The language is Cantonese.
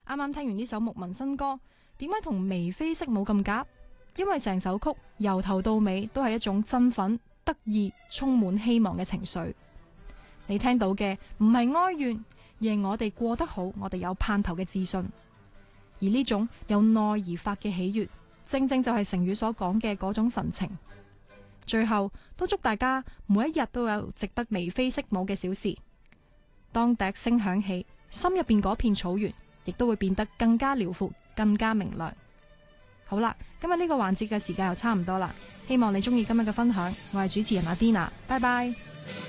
啱啱聽完呢首牧民新歌，點解同眉飛色舞咁夾？因為成首曲由頭到尾都係一種振奮、得意、充滿希望嘅情緒。你聽到嘅唔係哀怨，而係我哋過得好，我哋有盼頭嘅自信。而呢種由內而發嘅喜悅，正正就係成語所講嘅嗰種神情。最後都祝大家每一日都有值得眉飛色舞嘅小事。當笛聲響起，心入邊嗰片草原亦都會變得更加遼闊，更加明亮。好啦，今日呢個環節嘅時間又差唔多啦，希望你中意今日嘅分享。我係主持人阿 Dina，拜拜。